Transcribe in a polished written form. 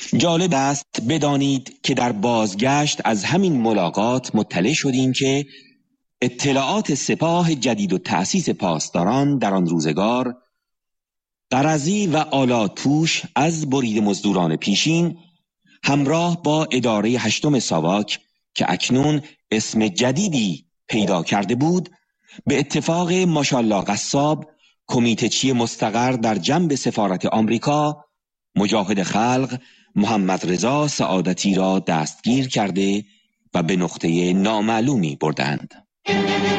جالب است بدانید که در بازگشت از همین ملاقات مطلع شدیم که اطلاعات سپاه جدید و تأسیس پاسداران در آن روزگار قرضی و آلات پوش از برید مزدوران پیشین همراه با اداره 8 ساواک که اکنون اسم جدیدی پیدا کرده بود، به اتفاق ماشاءالله قصاب کمیته مستقر در جنب سفارت آمریکا مجاهد خلق محمد رضا سعادتی را دستگیر کرده و به نقطه نامعلومی بردند.